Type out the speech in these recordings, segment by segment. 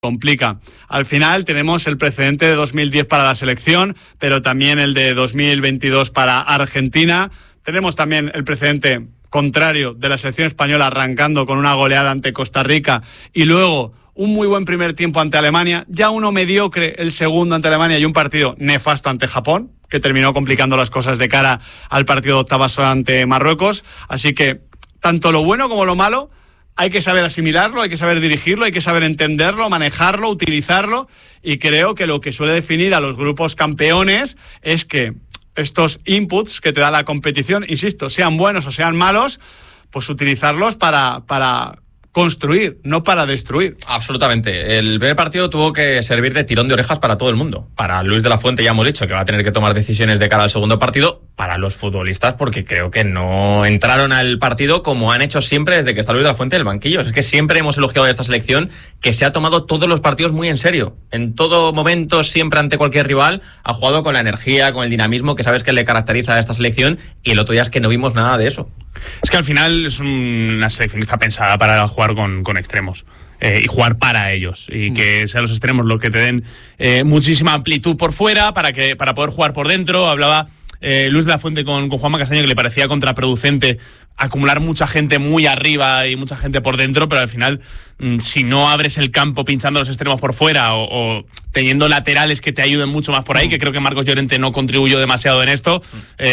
complica. Al final tenemos el precedente de 2010 para la selección, pero también el de 2022 para Argentina. Tenemos también el precedente contrario de la selección española arrancando con una goleada ante Costa Rica y luego un muy buen primer tiempo ante Alemania, ya uno mediocre el segundo ante Alemania y un partido nefasto ante Japón, que terminó complicando las cosas de cara al partido de octavos ante Marruecos. Así que tanto lo bueno como lo malo hay que saber asimilarlo, hay que saber dirigirlo, hay que saber entenderlo, manejarlo, utilizarlo, y creo que lo que suele definir a los grupos campeones es que estos inputs que te da la competición, insisto, sean buenos o sean malos, pues utilizarlos para construir, no para destruir. Absolutamente. El primer partido tuvo que servir de tirón de orejas para todo el mundo. Para Luis de la Fuente ya hemos dicho que va a tener que tomar decisiones de cara al segundo partido. Para los futbolistas, porque creo que no entraron al partido como han hecho siempre desde que está Luis de la Fuente en el banquillo. Es que siempre hemos elogiado a esta selección que se ha tomado todos los partidos muy en serio. En todo momento, siempre ante cualquier rival, ha jugado con la energía, con el dinamismo que sabes que le caracteriza a esta selección, y el otro día es que no vimos nada de eso. Es que al final es una selección que está pensada para jugar con extremos y jugar para ellos, y que sean los extremos los que te den muchísima amplitud por fuera para poder jugar por dentro. Hablaba Luis de la Fuente con Juanma Castaño que le parecía contraproducente acumular mucha gente muy arriba y mucha gente por dentro, pero al final si no abres el campo pinchando los extremos por fuera o teniendo laterales que te ayuden mucho más por ahí, que creo que Marcos Llorente no contribuyó demasiado en esto,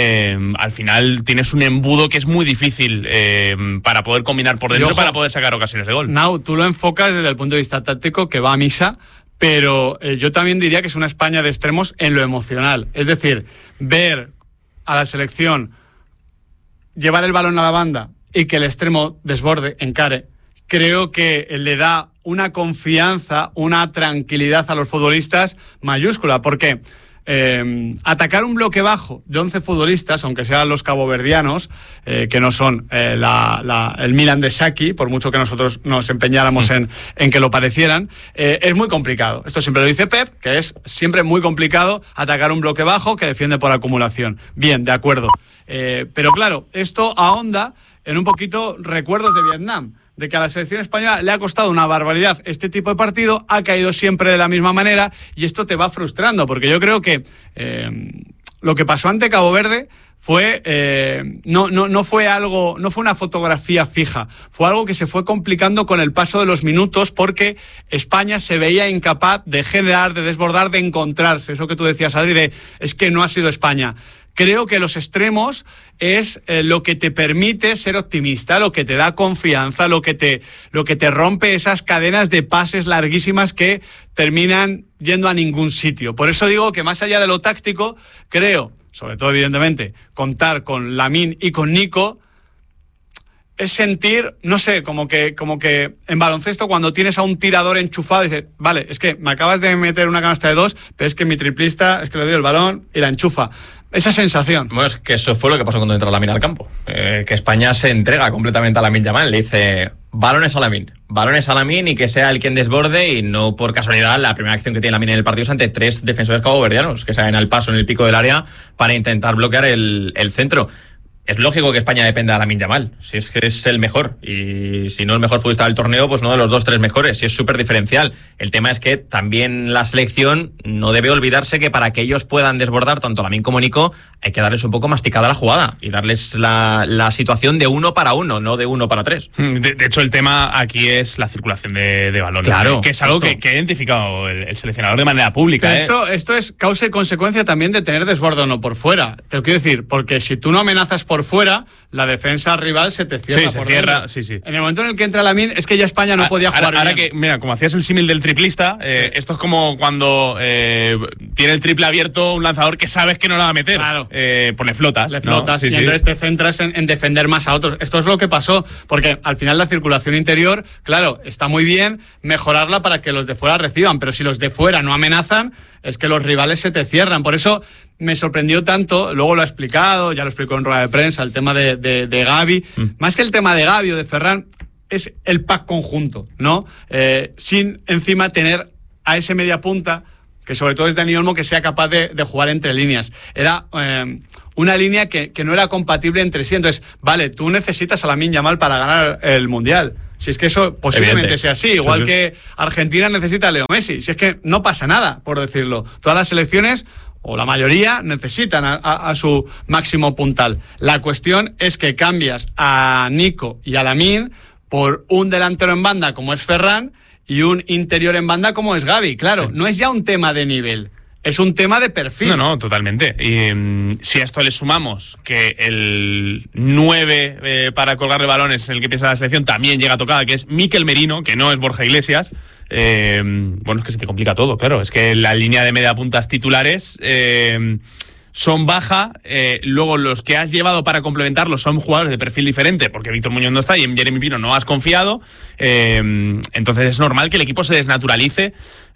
al final tienes un embudo que es muy difícil para poder combinar por dentro, para poder sacar ocasiones de gol. Now, tú lo enfocas desde el punto de vista táctico, que va a misa, pero yo también diría que es una España de extremos en lo emocional. Es decir, ver a la selección llevar el balón a la banda y que el extremo desborde, encare, creo que le da una confianza, una tranquilidad a los futbolistas mayúscula, porque atacar un bloque bajo de 11 futbolistas, aunque sean los caboverdianos, que no son el Milan de Saki, por mucho que nosotros nos empeñáramos en que lo parecieran, es muy complicado. Esto siempre lo dice Pep, que es siempre muy complicado atacar un bloque bajo que defiende por acumulación. Bien, de acuerdo. Pero claro, esto ahonda en un poquito recuerdos de Vietnam, de que a la selección española le ha costado una barbaridad este tipo de partido, ha caído siempre de la misma manera, y esto te va frustrando, porque yo creo que lo que pasó ante Cabo Verde fue no fue una fotografía fija, fue algo que se fue complicando con el paso de los minutos, porque España se veía incapaz de generar, de desbordar, de encontrarse. Eso que tú decías, Adri, es que no ha sido España. Creo que los extremos es lo que te permite ser optimista, lo que te da confianza, lo que te rompe esas cadenas de pases larguísimas que terminan yendo a ningún sitio. Por eso digo que más allá de lo táctico, creo, sobre todo evidentemente, contar con Lamine y con Nico es sentir, no sé, como que en baloncesto cuando tienes a un tirador enchufado y dices, vale, es que me acabas de meter una canasta de 2, pero es que mi triplista es que le doy el balón y la enchufa. Esa sensación. Bueno, es que eso fue lo que pasó cuando entró Lamine al campo. Que España se entrega completamente a Lamine Yamal. Le dice, balones a Lamine y que sea el quien desborde, y no por casualidad la primera acción que tiene Lamine en el partido es ante 3 defensores caboverdianos que salen al paso en el pico del área para intentar bloquear el centro. Es lógico que España dependa de Lamine Yamal, si es que es el mejor, y si no el mejor futbolista del torneo, pues uno de los 2-3 mejores, y es súper diferencial. El tema es que también la selección no debe olvidarse que para que ellos puedan desbordar, tanto Lamine como Nico, hay que darles un poco masticada la jugada y darles la situación de 1 para 1, no de 1 para 3. De hecho, el tema aquí es la circulación de balones, claro, que es algo que ha identificado el seleccionador de manera pública. Esto es causa y consecuencia también de tener desborde o no por fuera. Te lo quiero decir, porque si tú no amenazas por fuera, la defensa rival se te cierra. Sí, se cierra, sí. En el momento en el que entra Lamine, es que ya España no podía jugar ahora bien. Que, mira, como hacías el símil del triplista, esto es como cuando tiene el triple abierto un lanzador que sabes que no lo va a meter. Claro. Pues le flotas. ¿no? Sí, y entonces te centras en defender más a otros. Esto es lo que pasó, porque al final la circulación interior, claro, está muy bien mejorarla para que los de fuera reciban, pero si los de fuera no amenazan, es que los rivales se te cierran. Por eso me sorprendió tanto, luego lo ha explicado, ya lo explicó en rueda de prensa, el tema de Gavi. Más que el tema de Gavi o de Ferran, es el pack conjunto, ¿no? Sin encima tener a ese media punta, que sobre todo es Dani Olmo, que sea capaz de jugar entre líneas. Era una línea que no era compatible entre sí. Entonces, vale, tú necesitas a Lamine Yamal para ganar el Mundial. Si es que eso posiblemente sea así, igual que Argentina necesita a Leo Messi. Si es que no pasa nada, por decirlo. Todas las selecciones, o la mayoría, necesitan a su máximo puntal. La cuestión es que cambias a Nico y a Lamine por un delantero en banda como es Ferran y un interior en banda como es Gavi. Claro, no es ya un tema de nivel, es un tema de perfil. No, totalmente. Y si a esto le sumamos que el 9 para colgarle balones en el que piensa la selección también llega tocada, que es Mikel Merino, que no es Borja Iglesias, bueno, es que se te complica todo, claro. Es que la línea de media puntas titulares son baja, luego los que has llevado para complementarlos son jugadores de perfil diferente, porque Víctor Muñoz no está y en Jeremy Pino no has confiado, entonces es normal que el equipo se desnaturalice.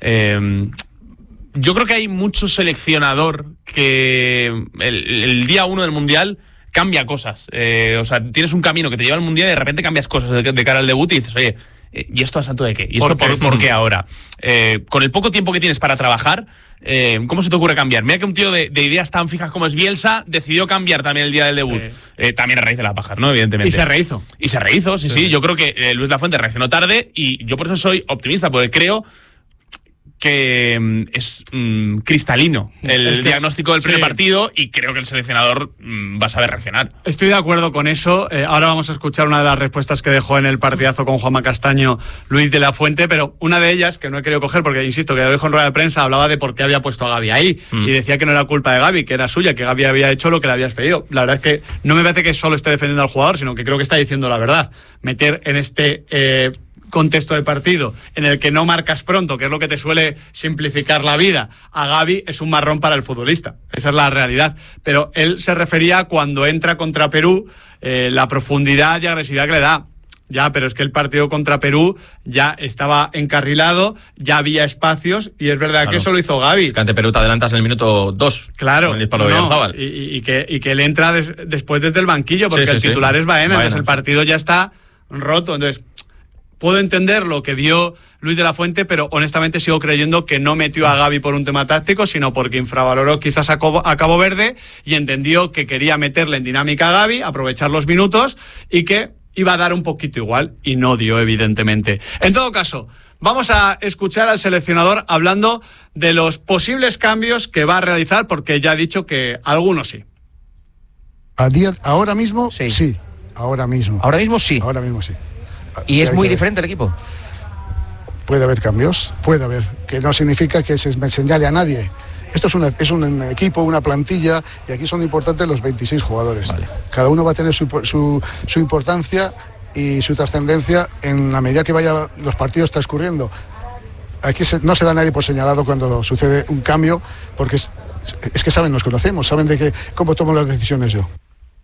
Yo creo que hay mucho seleccionador que el día 1 del Mundial cambia cosas, o sea, tienes un camino que te lleva al Mundial y de repente cambias cosas de cara al debut y dices, oye, ¿y esto a santo de qué? ¿Y esto por qué ahora? Con el poco tiempo que tienes para trabajar, ¿cómo se te ocurre cambiar? Mira que un tío de ideas tan fijas como es Bielsa decidió cambiar también el día del debut. Sí. También a raíz de la paja, ¿no? Evidentemente. Y se rehizo. Sí. Yo creo que Luis Lafuente reaccionó tarde y yo por eso soy optimista, porque creo que es cristalino el diagnóstico del primer partido y creo que el seleccionador va a saber reaccionar. Estoy de acuerdo con eso. Ahora vamos a escuchar una de las respuestas que dejó en el partidazo con Juanma Castaño Luis de la Fuente, pero una de ellas, que no he querido coger porque, insisto, que lo dijo en rueda de prensa, hablaba de por qué había puesto a Gavi ahí y decía que no era culpa de Gavi, que era suya, que Gavi había hecho lo que le habías pedido. La verdad es que no me parece que solo esté defendiendo al jugador, sino que creo que está diciendo la verdad. Meter en este contexto de partido en el que no marcas pronto, que es lo que te suele simplificar la vida, a Gavi es un marrón para el futbolista. Esa es la realidad. Pero él se refería a cuando entra contra Perú, la profundidad y agresividad que le da. Ya, pero es que el partido contra Perú ya estaba encarrilado, ya había espacios y es verdad que eso lo hizo Gavi. Que ante Perú te adelantas en el minuto 2. Claro. Con el disparo de Oyarzabal. Y que él entra después desde el banquillo, porque el titular es Baena, entonces el partido ya está roto. Entonces, puedo entender lo que vio Luis de la Fuente, pero honestamente sigo creyendo que no metió a Gavi por un tema táctico, sino porque infravaloró quizás a Cabo Verde y entendió que quería meterle en dinámica a Gavi, aprovechar los minutos y que iba a dar un poquito igual, y no dio, evidentemente. En todo caso, vamos a escuchar al seleccionador hablando de los posibles cambios que va a realizar, porque ya ha dicho que algunos sí. Ahora mismo, sí. Ahora mismo. Ahora mismo sí. Ahora mismo sí. ¿Y es muy diferente el equipo? Puede haber cambios, puede haber, que no significa que se me señale a nadie. Esto es un equipo, una plantilla, y aquí son importantes los 26 jugadores. Vale. Cada uno va a tener su importancia y su trascendencia en la medida que vaya los partidos transcurriendo. Aquí no se da nadie por señalado cuando sucede un cambio, porque es que saben, nos conocemos, saben de cómo tomo las decisiones yo.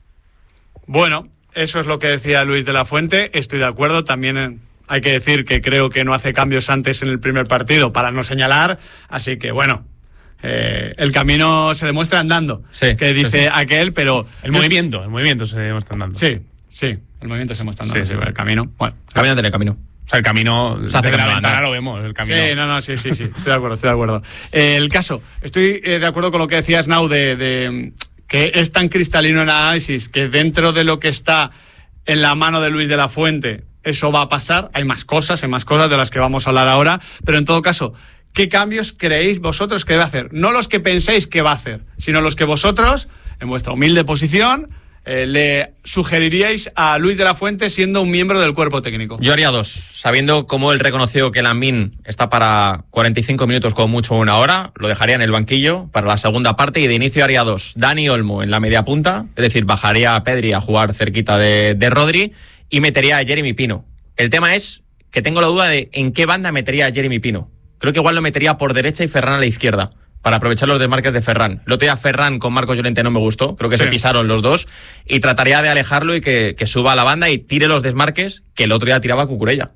Bueno, eso es lo que decía Luis de la Fuente. Estoy de acuerdo. También hay que decir que creo que no hace cambios antes en el primer partido para no señalar. Así que, bueno, el camino se demuestra andando. Sí, que dice aquel, pero... El movimiento se demuestra andando. Sí, el movimiento se demuestra andando. Sí, el camino. Bueno, caminante en el camino. O sea, el camino, se hace desde la ventana lo vemos, el camino. Sí, estoy de acuerdo. El caso, estoy de acuerdo con lo que decía Snau de que es tan cristalino en el análisis que dentro de lo que está en la mano de Luis de la Fuente, eso va a pasar. Hay más cosas de las que vamos a hablar ahora, pero en todo caso, ¿qué cambios creéis vosotros que debe hacer? No los que penséis que va a hacer, sino los que vosotros, en vuestra humilde posición, le sugeriríais a Luis de la Fuente siendo un miembro del cuerpo técnico. Yo haría dos, sabiendo cómo él reconoció que Lamine está para 45 minutos, como mucho una hora, lo dejaría en el banquillo para la segunda parte, y de inicio haría dos: Dani Olmo en la media punta, es decir, bajaría a Pedri a jugar cerquita de Rodri, y metería a Jeremy Pino. El tema es que tengo la duda de en qué banda metería a Jeremy Pino. Creo que igual lo metería por derecha y Ferran a la izquierda, para aprovechar los desmarques de Ferran. Lo tenía Ferran con Marcos Llorente, no me gustó, creo que se pisaron los dos, y trataría de alejarlo y que suba a la banda y tire los desmarques que el otro día tiraba Cucurella.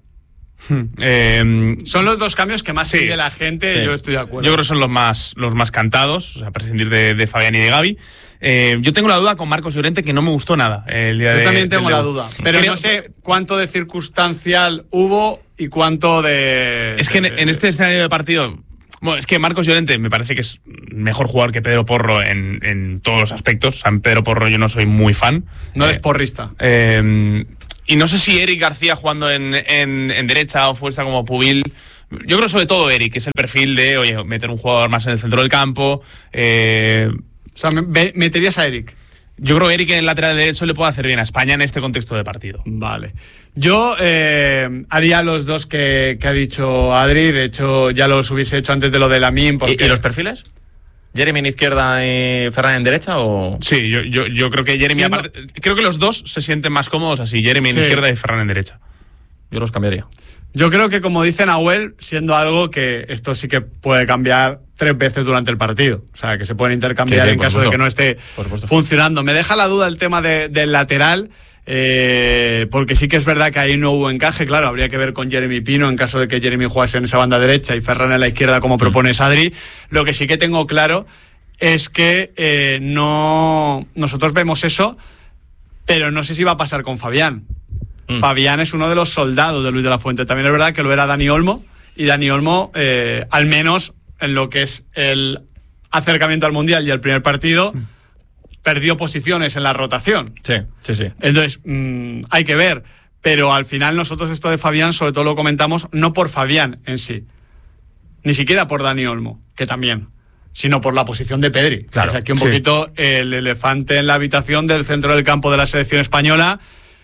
Son los dos cambios que más sigue la gente. Yo estoy de acuerdo. Yo creo que son los más cantados, o sea, prescindir de Fabián y de Gavi. Yo tengo la duda con Marcos Llorente, que no me gustó nada el día Yo también tengo la duda, pero no sé cuánto de circunstancial hubo y cuánto de... Es que en este escenario de partido... Bueno, es que Marcos Llorente me parece que es mejor jugador que Pedro Porro en todos los aspectos. O sea, en Pedro Porro yo no soy muy fan. No eres porrista. Y no sé si Eric García jugando en derecha o fuerza como Pubil. Yo creo sobre todo Eric, que es el perfil de, oye, meter un jugador más en el centro del campo. O sea, meterías a Eric. Yo creo que Eric en el lateral derecho le puede hacer bien a España en este contexto de partido. Vale. Yo haría los dos que ha dicho Adri. De hecho, ya los hubiese hecho antes de lo de Lamine. ¿Y los perfiles? ¿Jeremy en izquierda y Ferran en derecha? O... Sí, yo creo que Jeremy... creo que los dos se sienten más cómodos así. Jeremy en izquierda y Ferran en derecha. Yo los cambiaría. Yo creo que, como dice Nahuel, siendo algo que esto sí que puede cambiar 3 veces durante el partido. O sea, que se pueden intercambiar en caso de que no esté funcionando. Me deja la duda el tema del lateral, porque sí que es verdad que ahí no hubo encaje. Claro, habría que ver con Jeremy Pino en caso de que Jeremy jugase en esa banda derecha y Ferran en la izquierda, como propone Adri. Lo que sí que tengo claro es que nosotros vemos eso, pero no sé si va a pasar con Fabián. Fabián es uno de los soldados de Luis de la Fuente. También es verdad que lo era Dani Olmo, y Dani Olmo, al menos en lo que es el acercamiento al Mundial y el primer partido, perdió posiciones en la rotación. Sí. Entonces, hay que ver. Pero al final nosotros esto de Fabián sobre todo lo comentamos no por Fabián en sí, ni siquiera por Dani Olmo, que también, sino por la posición de Pedri. Claro, o sea, aquí un poquito el elefante en la habitación del centro del campo de la selección española.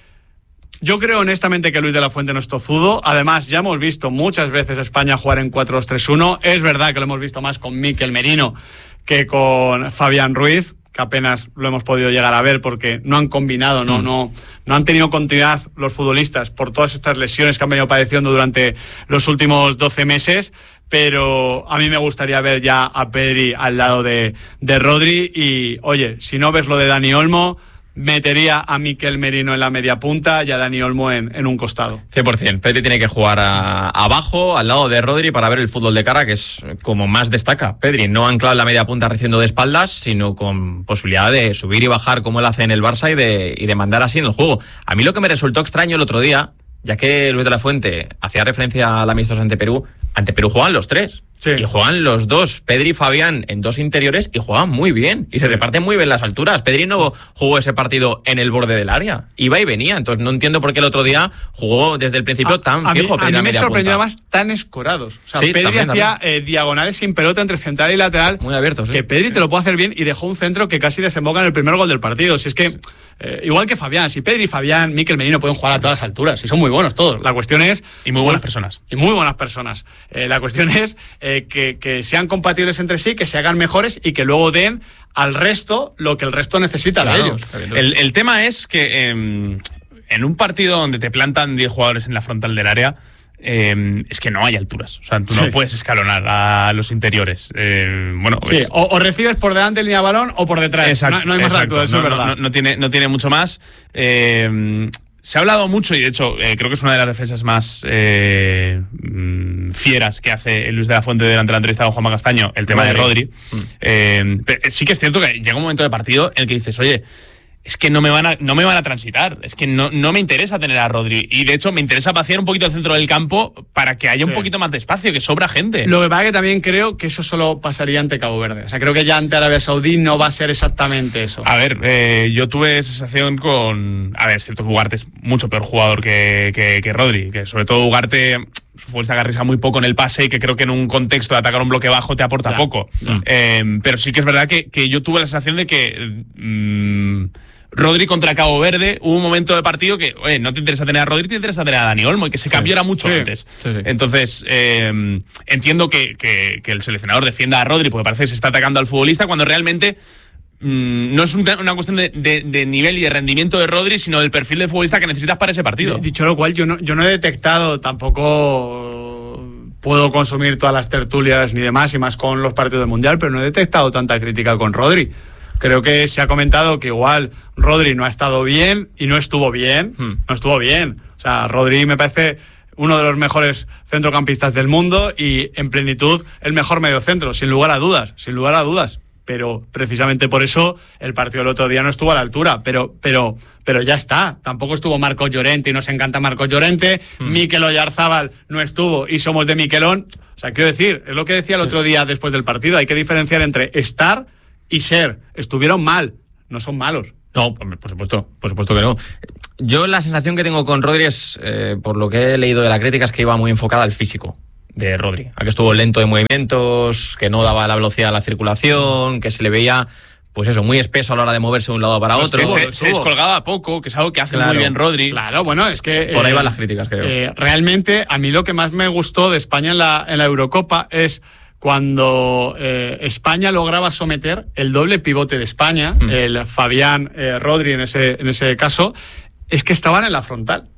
Yo creo honestamente que Luis de la Fuente no es tozudo. Además, ya hemos visto muchas veces a España jugar en 4-2-3-1. Es verdad que lo hemos visto más con Mikel Merino que con Fabián Ruiz, que apenas lo hemos podido llegar a ver porque no han combinado, no han tenido continuidad los futbolistas por todas estas lesiones que han venido padeciendo durante los últimos 12 meses. Pero a mí me gustaría ver ya a Pedri al lado de Rodri. Y, oye, si no ves lo de Dani Olmo, metería a Mikel Merino en la media punta y a Dani Olmo en un costado. 100%. Pedri tiene que jugar abajo, al lado de Rodri, para ver el fútbol de cara, que es como más destaca. Pedri no anclado en la media punta recibiendo de espaldas, sino con posibilidad de subir y bajar como él hace en el Barça y de mandar así en el juego. A mí lo que me resultó extraño el otro día, ya que Luis de la Fuente hacía referencia al amistoso ante Perú juegan los 3. Sí. Y juegan los 2, Pedri y Fabián, en 2 interiores, y juegan muy bien. Y se reparten muy bien las alturas. Pedri no jugó ese partido en el borde del área. Iba y venía. Entonces no entiendo por qué el otro día jugó desde el principio tan fijo. A mí me sorprendió además tan escorados. O sea, sí, Pedri hacía diagonales sin pelota entre central y lateral. Muy abiertos. Que Pedri te lo puede hacer bien, y dejó un centro que casi desemboca en el primer gol del partido. Si es que, igual que Fabián, si Pedri, Fabián, Mikel Merino pueden jugar a todas las alturas. Y son muy buenos todos. La cuestión es... Y muy buenas personas. Y muy buenas personas. La cuestión es que sean compatibles entre sí, que se hagan mejores y que luego den al resto lo que el resto necesita de ellos. El tema es que en un partido donde te plantan 10 jugadores en la frontal del área, es que no hay alturas. O sea, tú no puedes escalonar a los interiores. Sí, o recibes por delante línea de balón o por detrás. Exacto, no hay más altura, eso es verdad. No tiene mucho más. Se ha hablado mucho, y de hecho creo que es una de las defensas más fieras que hace Luis de la Fuente durante la entrevista con Juanma Castaño, el tema de Rodri. Pero sí que es cierto que llega un momento de partido en el que dices, oye, es que no me van a transitar, es que no me interesa tener a Rodri, y de hecho me interesa vaciar un poquito el centro del campo para que haya un poquito más de espacio, que sobra gente. Lo que pasa es que también creo que eso solo pasaría ante Cabo Verde. O sea, creo que ya ante Arabia Saudí no va a ser exactamente eso. A ver, yo tuve esa sensación con... A ver, es cierto que Ugarte es mucho peor jugador que Rodri, que sobre todo Ugarte su fuerza que arriesga muy poco en el pase, y que creo que en un contexto de atacar un bloque bajo te aporta poco. Pero sí que es verdad que yo tuve la sensación de que... Rodri contra Cabo Verde, hubo un momento de partido que, no te interesa tener a Rodri, te interesa tener a Dani Olmo, y que ese cambio era mucho antes. Sí. Entonces, entiendo que el seleccionador defienda a Rodri porque parece que se está atacando al futbolista, cuando realmente no es una cuestión de nivel y de rendimiento de Rodri, sino del perfil de futbolista que necesitas para ese partido. Dicho lo cual, yo no he detectado, tampoco puedo consumir todas las tertulias ni demás, y más con los partidos del Mundial, pero no he detectado tanta crítica con Rodri. Creo que se ha comentado que igual Rodri no ha estado bien y no estuvo bien. No estuvo bien. O sea, Rodri me parece uno de los mejores centrocampistas del mundo y en plenitud el mejor mediocentro, sin lugar a dudas. Pero precisamente por eso el partido del otro día no estuvo a la altura. Pero ya está. Tampoco estuvo Marcos Llorente, y nos encanta Marcos Llorente. Mikel Oyarzábal no estuvo y somos de Mikelón. O sea, quiero decir, es lo que decía el otro día después del partido. Hay que diferenciar entre estar y ser. Estuvieron mal, no son malos. No, por supuesto que no. Yo la sensación que tengo con Rodri es, por lo que he leído de la crítica, es que iba muy enfocada al físico de Rodri. A que estuvo lento de movimientos, que no daba la velocidad a la circulación, que se le veía, pues eso, muy espeso a la hora de moverse de un lado para otro. Que se descolgaba poco, que es algo que hace muy bien Rodri. Claro, bueno, es que... Por ahí van las críticas, creo. Realmente, a mí lo que más me gustó de España en la Eurocopa es cuando España lograba someter el doble pivote de España, el Fabián Rodri en ese caso, es que estaban en la frontal.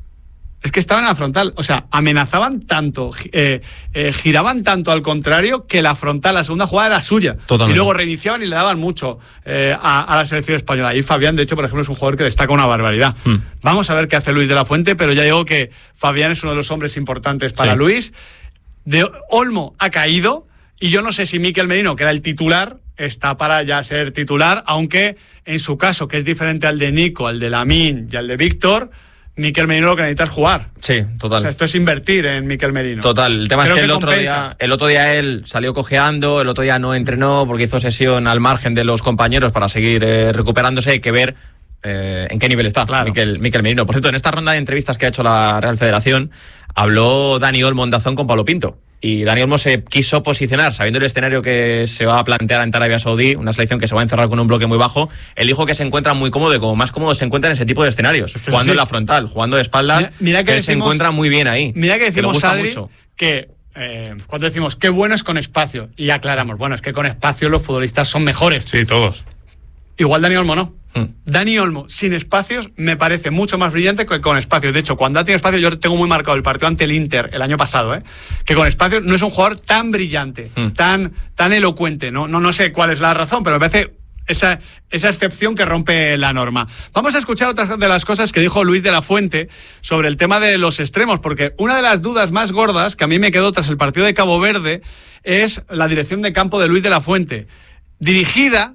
O sea, amenazaban tanto, giraban tanto al contrario, que la frontal, la segunda jugada era suya. Totalmente. Y luego reiniciaban y le daban mucho a la selección española. Y Fabián, de hecho, por ejemplo, es un jugador que destaca una barbaridad. Vamos a ver qué hace Luis de la Fuente, pero ya digo que Fabián es uno de los hombres importantes para Luis. Olmo ha caído, y yo no sé si Mikel Merino, que era el titular, está para ya ser titular, aunque en su caso, que es diferente al de Nico, al de Lamine y al de Víctor, Mikel Merino lo que necesita es jugar. Sí, total. O sea, esto es invertir en Mikel Merino. Total. El tema Creo es que que el otro día él salió cojeando, el otro día no entrenó porque hizo sesión al margen de los compañeros para seguir recuperándose. Hay que ver en qué nivel está Mikel Merino. Por cierto, en esta ronda de entrevistas que ha hecho la Real Federación, habló Dani Olmo en DAZN con Pablo Pinto. Y Dani Olmo se quiso posicionar, sabiendo el escenario que se va a plantear ante Arabia Saudí, una selección que se va a encerrar con un bloque muy bajo. Él dijo que se encuentra muy cómodo y como más cómodo se encuentra en ese tipo de escenarios, jugando en la frontal, jugando de espaldas, mira que decimos, se encuentra muy bien ahí. Mira que decimos, Adri, mucho. Que cuando decimos qué bueno es con espacio, y aclaramos, bueno, es que con espacio los futbolistas son mejores. Sí, todos. Igual Dani Olmo no. Dani Olmo sin espacios me parece mucho más brillante que con espacios. De hecho, cuando ha tenido espacio, yo tengo muy marcado el partido ante el Inter el año pasado, que con espacios no es un jugador tan brillante, tan elocuente. No sé cuál es la razón, pero me parece esa excepción que rompe la norma. Vamos a escuchar otras de las cosas que dijo Luis de la Fuente sobre el tema de los extremos, porque una de las dudas más gordas que a mí me quedó tras el partido de Cabo Verde es la dirección de campo de Luis de la Fuente, dirigida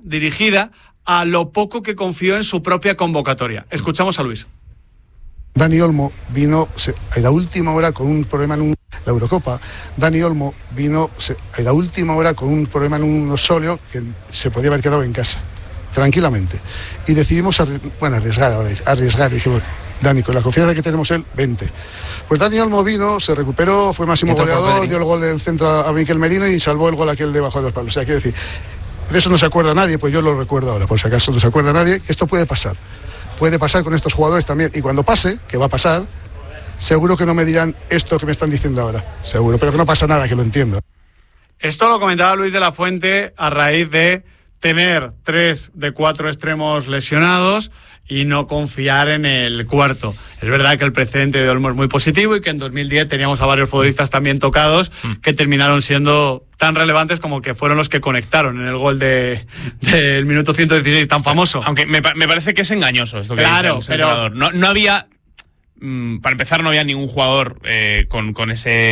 a lo poco que confió en su propia convocatoria. Escuchamos a Luis. Dani Olmo vino en la última hora con un problema en la Eurocopa. Dani Olmo vino en la última hora con un problema en un osóleo que se podía haber quedado en casa, tranquilamente. Y decidimos arriesgar. Y dijimos, Dani, con la confianza que tenemos él, vente. Pues Dani Olmo vino, se recuperó, fue máximo goleador, dio el gol del centro a Mikel Merino y salvó el gol aquel debajo de los palos. O sea, quiero decir, de eso no se acuerda nadie, pues yo lo recuerdo ahora, por si acaso no se acuerda nadie, que esto puede pasar. Puede pasar con estos jugadores también. Y cuando pase, que va a pasar, seguro que no me dirán esto que me están diciendo ahora. Seguro, pero que no pasa nada, que lo entiendo. Esto lo comentaba Luis de la Fuente a raíz de tener 3 de 4 extremos lesionados y no confiar en el cuarto. Es verdad que el precedente de Olmo es muy positivo y que en 2010 teníamos a varios futbolistas también tocados que terminaron siendo tan relevantes como que fueron los que conectaron en el gol del minuto 116 tan famoso. Aunque me parece que es engañoso esto que claro, dice el pero no había, para empezar, no había ningún jugador con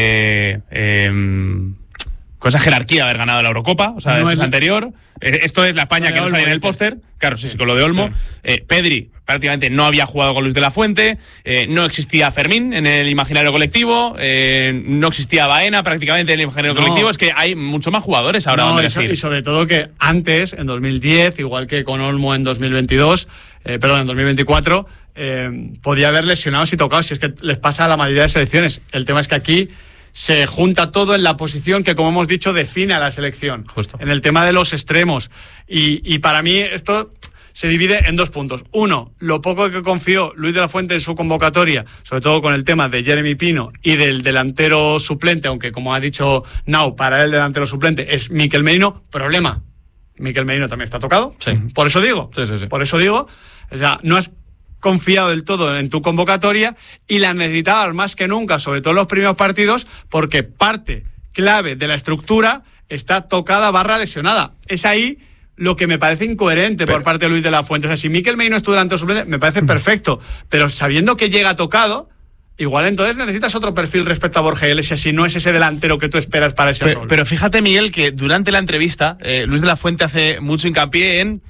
esa jerarquía de haber ganado la Eurocopa, o sea, no es anterior. Esto es la España que no salía en el póster. Claro, sí, con lo de Olmo. Sí. Pedri prácticamente no había jugado con Luis de la Fuente, no existía Fermín en el imaginario colectivo, no existía Baena prácticamente en el imaginario colectivo. Es que hay muchos más jugadores ahora. Y sobre todo que antes, en 2010, igual que con Olmo en 2022, en 2024, podía haber lesionados y tocados, si es que les pasa a la mayoría de selecciones. El tema es que aquí se junta todo en la posición que, como hemos dicho, define a la selección. Justo. En el tema de los extremos. Y para mí esto se divide en 2 puntos. Uno, lo poco que confió Luis de la Fuente en su convocatoria, sobre todo con el tema de Jeremy Pino y del delantero suplente, aunque como ha dicho Nau, para él el delantero suplente es Mikel Merino. Problema, Mikel Merino también está tocado. Sí. Por eso digo. Sí. Por eso digo. O sea, no has confiado del todo en tu convocatoria y la necesitabas más que nunca, sobre todo en los primeros partidos, porque parte clave de la estructura está tocada / lesionada. Es ahí lo que me parece incoherente por parte de Luis de la Fuente. O sea, si Mikel Merino es tu delantero suplente, me parece perfecto, pero sabiendo que llega tocado, igual entonces necesitas otro perfil respecto a Borja Iglesias si no es ese delantero que tú esperas para ese rol. Pero fíjate, Miguel, que durante la entrevista Luis de la Fuente hace mucho hincapié en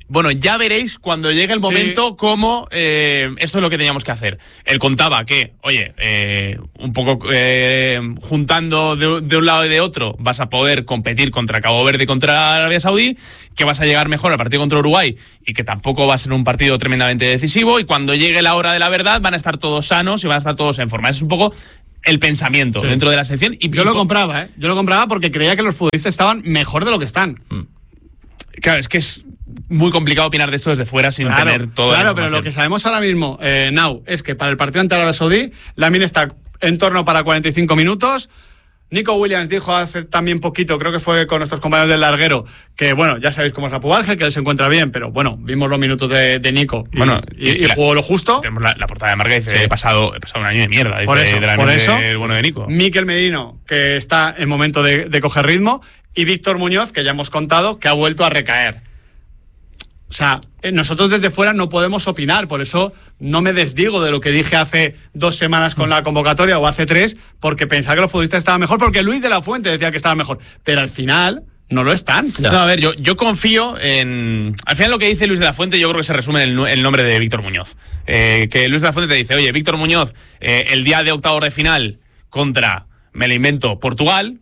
bueno, ya veréis cuando llegue el momento cómo esto es lo que teníamos que hacer. Él contaba que, oye, un poco juntando de un lado y de otro vas a poder competir contra Cabo Verde y contra Arabia Saudí, que vas a llegar mejor al partido contra Uruguay y que tampoco va a ser un partido tremendamente decisivo, y cuando llegue la hora de la verdad van a estar todos sanos y van a estar todos en forma. Ese es un poco el pensamiento dentro de la selección. Y yo lo compraba, Yo lo compraba porque creía que los futbolistas estaban mejor de lo que están. Claro, es que es muy complicado opinar de esto desde fuera sin tener todo. Claro, pero lo que sabemos ahora mismo, Nau, es que para el partido ante Arabia Saudí, Lamine está en torno para 45 minutos. Nico Williams dijo hace también poquito, creo que fue con nuestros compañeros del larguero, que bueno, ya sabéis cómo es la pubalgia, que él se encuentra bien, pero bueno, vimos los minutos de Nico y jugó lo justo. Tenemos la portada de marca, dice, he pasado un año de mierda. Dice, por eso, el bueno de Nico. Mikel Merino, que está en momento de coger ritmo, y Víctor Muñoz, que ya hemos contado, que ha vuelto a recaer. O sea, nosotros desde fuera no podemos opinar, por eso no me desdigo de lo que dije hace 2 semanas con la convocatoria o hace 3, porque pensaba que los futbolistas estaban mejor, porque Luis de la Fuente decía que estaban mejor, pero al final no lo están. No, a ver, yo confío en... Al final lo que dice Luis de la Fuente yo creo que se resume en el nombre de Víctor Muñoz. Que Luis de la Fuente te dice, oye, Víctor Muñoz, el día de octavos de final contra, me lo invento, Portugal...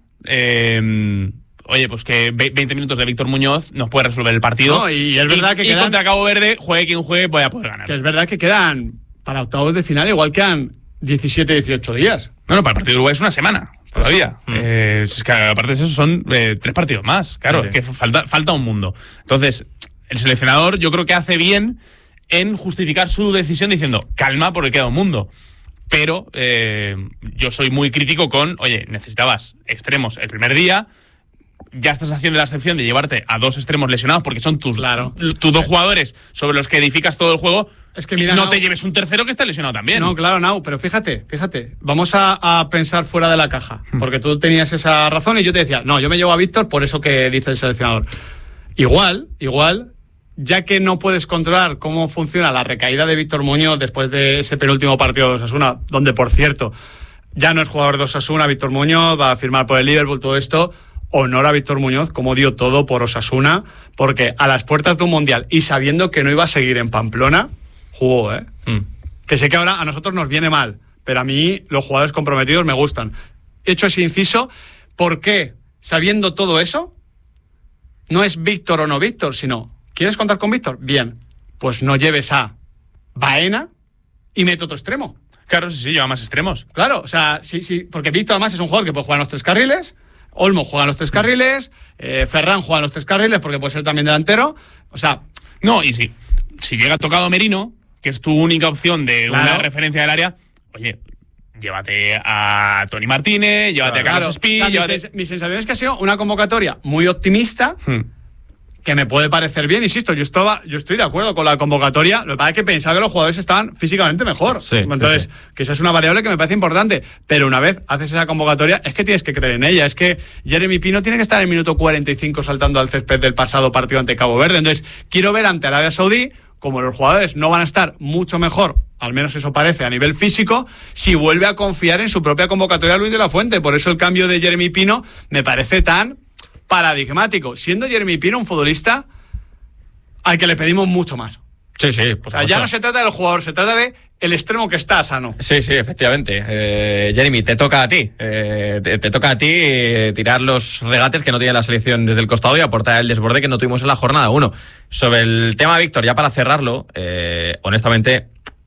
Oye, pues que 20 minutos de Víctor Muñoz nos puede resolver el partido. No, y es verdad que quedan... contra Cabo Verde, juegue quien juegue, voy a poder ganar. Que es verdad que quedan, para octavos de final, igual quedan 17, 18 días. No, para el partido de Uruguay es una semana todavía. Es que aparte de eso son 3 partidos más. Claro, que falta un mundo. Entonces, el seleccionador yo creo que hace bien en justificar su decisión diciendo, calma porque queda un mundo. Pero yo soy muy crítico con, oye, necesitabas extremos el primer día, ya estás haciendo la excepción de llevarte a 2 extremos lesionados porque son tus 2 jugadores sobre los que edificas todo el juego. Es que mira, no te lleves un tercero que está lesionado también. No, claro, Nau, pero fíjate, vamos a pensar fuera de la caja, porque tú tenías esa razón y yo te decía, no, yo me llevo a Víctor por eso que dice el seleccionador. Igual, ya que no puedes controlar cómo funciona la recaída de Víctor Muñoz después de ese penúltimo partido de Osasuna, donde, por cierto, ya no es jugador de Osasuna, Víctor Muñoz va a firmar por el Liverpool, todo esto... Honor a Víctor Muñoz, como dio todo por Osasuna, porque a las puertas de un Mundial y sabiendo que no iba a seguir en Pamplona, jugó, Que sé que ahora a nosotros nos viene mal, pero a mí los jugadores comprometidos me gustan. Hecho ese inciso, ¿por qué, sabiendo todo eso, no es Víctor o no Víctor, sino, ¿quieres contar con Víctor? Bien, pues no lleves a Baena y mete otro extremo. Claro, sí, lleva más extremos. Claro, o sea, sí, porque Víctor además es un jugador que puede jugar en los 3 carriles, Olmo juega en los 3 carriles, Ferran juega en los 3 carriles porque puede ser también delantero. O sea, no, y si llega tocado Merino, que es tu única opción de una referencia del área, oye, llévate a Toni Martínez, llévate a Carlos Espí. O sea, mi sensación es que ha sido una convocatoria muy optimista, que me puede parecer bien, insisto, yo estoy de acuerdo con la convocatoria, lo que pasa es que pensaba que los jugadores estaban físicamente mejor. Entonces, que esa es una variable que me parece importante, pero una vez haces esa convocatoria, es que tienes que creer en ella, es que Jeremy Pino tiene que estar en el minuto 45 saltando al césped del pasado partido ante Cabo Verde, entonces quiero ver ante Arabia Saudí, como los jugadores no van a estar mucho mejor, al menos eso parece a nivel físico, si vuelve a confiar en su propia convocatoria Luis de la Fuente, por eso el cambio de Jeremy Pino me parece tan paradigmático, siendo Jeremy Pino un futbolista al que le pedimos mucho más. Sí, o sea, ya no se trata del jugador, se trata de el extremo que está sano. Sí, efectivamente. Jeremy, te toca a ti. Te toca a ti tirar los regates que no tiene la selección desde el costado y aportar el desborde que no tuvimos en la jornada 1. Sobre el tema Víctor, ya para cerrarlo, honestamente,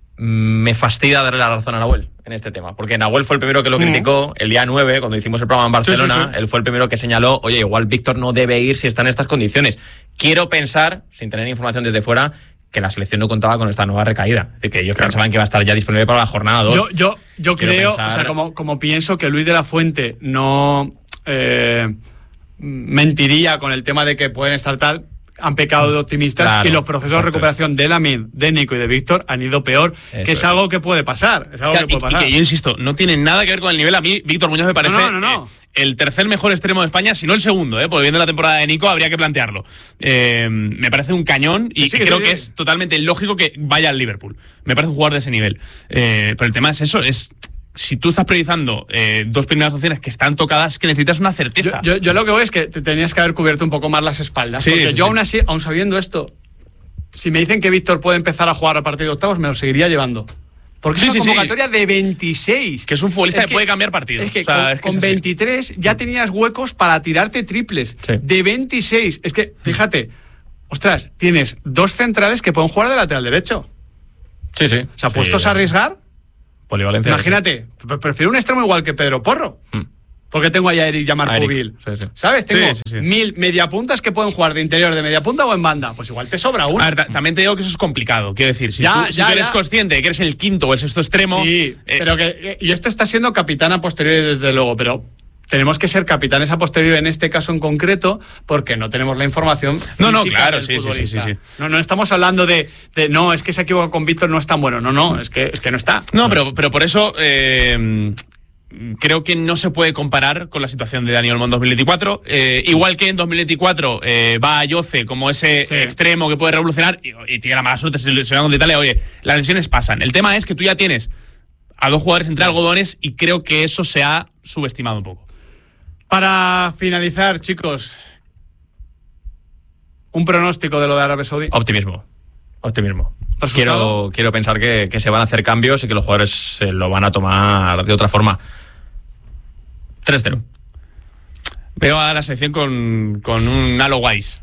me fastidia darle la razón a Nahuel en este tema, porque Nahuel fue el primero que lo criticó el día 9, cuando hicimos el programa en Barcelona. Él fue el primero que señaló, oye, igual Víctor no debe ir si está en estas condiciones. Quiero pensar, sin tener información desde fuera, que la selección no contaba con esta nueva recaída. Es decir, que ellos pensaban que iba a estar ya disponible para la jornada 2. Yo creo, pensar... o sea, como pienso que Luis de la Fuente no mentiría con el tema de que pueden estar tal, han pecado de optimistas, y los procesos de recuperación de Lamine, de Nico y de Víctor han ido peor, que es algo que puede pasar. Y que yo insisto, no tiene nada que ver con el nivel. A mí Víctor Muñoz me parece el tercer mejor extremo de España, si no el segundo, porque viendo la temporada de Nico habría que plantearlo. Me parece un cañón y creo que es totalmente lógico que vaya al Liverpool. Me parece un jugador de ese nivel. Pero el tema es eso, si tú estás priorizando 2 primeras opciones que están tocadas, que necesitas una certeza. Yo lo que voy es que te tenías que haber cubierto un poco más las espaldas. Porque yo aún así, aún sabiendo esto, si me dicen que Víctor puede empezar a jugar a partir de octavos, me lo seguiría llevando. Porque es una convocatoria de 26. Que es un futbolista que puede cambiar partidos. Es que con 23 ya tenías huecos para tirarte triples. Sí. De 26. Es que, fíjate, ostras, tienes 2 centrales que pueden jugar de lateral derecho. Sí. O sea, puestos a arriesgar, Polivalencia. imagínate, prefiero un extremo igual que Pedro Porro. Porque tengo ahí a Eric y a Marco Gil. Sí. ¿Sabes? Tengo Sí. 1000 mediapuntas que pueden jugar de interior, de mediapunta o en banda. Pues igual te sobra uno. A ver, también te digo que eso es complicado. Quiero decir, si tú eres consciente de que eres el quinto o el sexto extremo. Sí, pero que. Y esto está siendo capitán a posteriori, desde luego, pero. Tenemos que ser capitanes a posteriori en este caso en concreto porque no tenemos la información. No, del claro, sí. No estamos hablando de no, es que se equivocó con Víctor, no es tan bueno. No, es que no está. No, pero por eso creo que no se puede comparar con la situación de Dani Olmo en 2024. Igual que en 2024 va a Yoce como ese extremo que puede revolucionar y tiene la mala suerte, se va con Italia. Oye, las lesiones pasan. El tema es que tú ya tienes a 2 jugadores entre algodones y creo que eso se ha subestimado un poco. Para finalizar, chicos, un pronóstico de lo de Arabia Saudí. Optimismo. ¿Resultado? Quiero pensar que se van a hacer cambios y que los jugadores se lo van a tomar de otra forma. 3-0. Veo a la selección con un halo guays.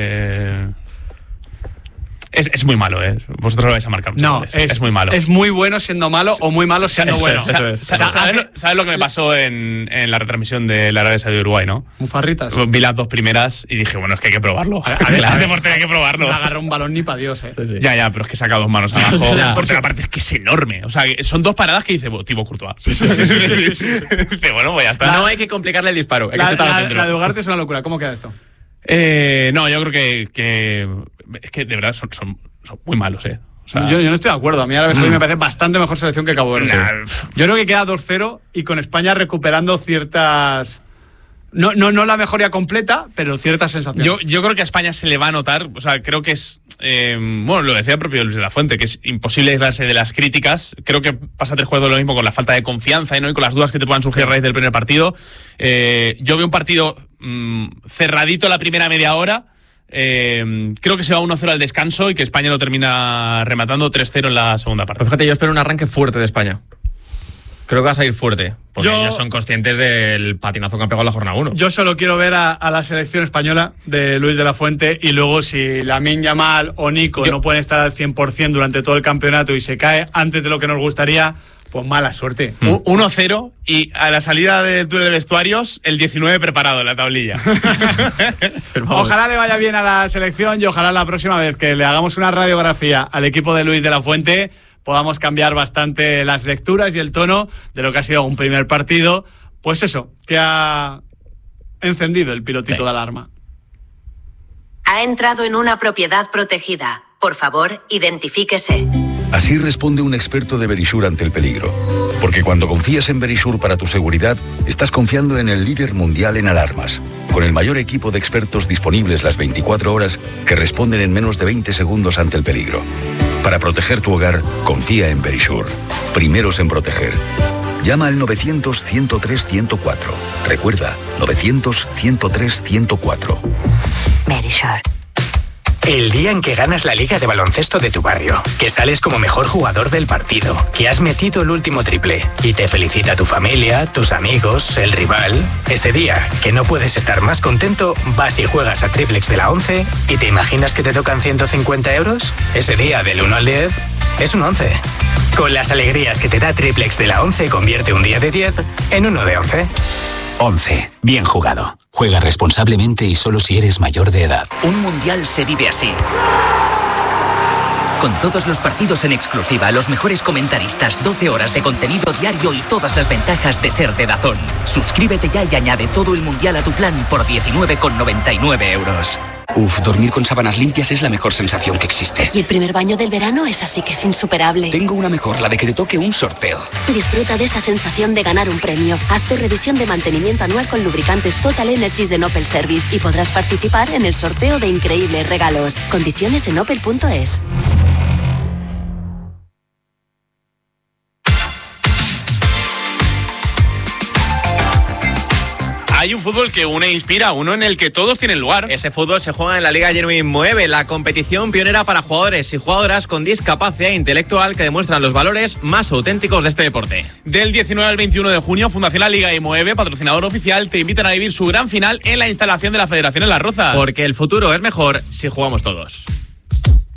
Es muy malo, ¿eh? Vosotros lo vais a marcar. No, es muy malo. Es muy bueno siendo malo o muy malo siendo bueno. ¿Sabes lo que me pasó en la retransmisión de la Arabia Saudí de Uruguay, no? Mufarritas. Vi las 2 primeras y dije, bueno, es que hay que probarlo. Hace portero hay que probarlo. No agarra un balón ni para Dios, ¿eh? Sí. Ya, pero es que saca 2 manos abajo. Porque aparte es que es enorme. O sea, son 2 paradas que dice Thibaut Courtois. Sí. Dice, bueno, pues ya está. No hay que complicarle el disparo. La de Ugarte es una locura. ¿Cómo queda esto? No, yo creo que es que de verdad son muy malos, ¿eh? O sea, yo no estoy de acuerdo. A mí Arabia Saudí me parece bastante mejor selección que Cabo Verde. Yo creo que queda 2-0 y con España recuperando ciertas... No la mejoría completa, pero ciertas sensaciones. Yo creo que a España se le va a notar, o sea, creo que es, bueno, lo decía el propio Luis de la Fuente, que es imposible aislarse de las críticas. Creo que pasa 3 juegos lo mismo con la falta de confianza, ¿no? Y con las dudas que te puedan surgir a raíz del primer partido. Yo veo un partido cerradito la primera media hora. Creo que se va 1-0 al descanso y que España lo termina rematando 3-0 en la segunda parte. Pues fíjate, yo espero un arranque fuerte de España. Creo que vas a ir fuerte, porque ellos son conscientes del patinazo que han pegado en la jornada 1. Yo solo quiero ver a la selección española de Luis de la Fuente y luego si Lamine Yamal o Nico no pueden estar al 100% durante todo el campeonato y se cae antes de lo que nos gustaría, pues mala suerte. 1-0 y a la salida del túnel de vestuarios el 19 preparado en la tablilla. Ojalá le vaya bien a la selección y ojalá la próxima vez que le hagamos una radiografía al equipo de Luis de la Fuente podamos cambiar bastante las lecturas y el tono de lo que ha sido un primer partido, pues eso, que ha encendido el pilotito de alarma. Ha entrado en una propiedad protegida. Por favor, identifíquese. Así responde un experto de Verisure ante el peligro. Porque cuando confías en Verisure para tu seguridad, estás confiando en el líder mundial en alarmas, con el mayor equipo de expertos disponibles las 24 horas que responden en menos de 20 segundos ante el peligro. Para proteger tu hogar, confía en Verisure. Primeros en proteger. Llama al 900-103-104. Recuerda, 900-103-104. Verisure. El día en que ganas la liga de baloncesto de tu barrio, que sales como mejor jugador del partido, que has metido el último triple y te felicita tu familia, tus amigos, el rival. Ese día, que no puedes estar más contento, vas y juegas a Triplex de la 11 y te imaginas que te tocan 150 euros. Ese día, del 1 al 10, es un 11. Con las alegrías que te da Triplex de la 11, convierte un día de 10 en uno de 11. 11. Bien jugado. Juega responsablemente y solo si eres mayor de edad. Un mundial se vive así. Con todos los partidos en exclusiva, los mejores comentaristas, 12 horas de contenido diario y todas las ventajas de ser de DAZN. Suscríbete ya y añade todo el mundial a tu plan por 19,99 euros. Uf, dormir con sábanas limpias es la mejor sensación que existe. Y el primer baño del verano es así que es insuperable. Tengo una mejor, la de que te toque un sorteo. Disfruta de esa sensación de ganar un premio. Haz tu revisión de mantenimiento anual con lubricantes Total Energies de Opel Service y podrás participar en el sorteo de increíbles regalos. Condiciones en opel.es. hay un fútbol que une e inspira, uno en el que todos tienen lugar. Ese fútbol se juega en la Liga Genuine Mueve, la competición pionera para jugadores y jugadoras con discapacidad intelectual que demuestran los valores más auténticos de este deporte. Del 19 al 21 de junio, Fundación La Liga y Mueve, patrocinador oficial, te invitan a vivir su gran final en la instalación de la Federación en Las Rozas. Porque el futuro es mejor si jugamos todos.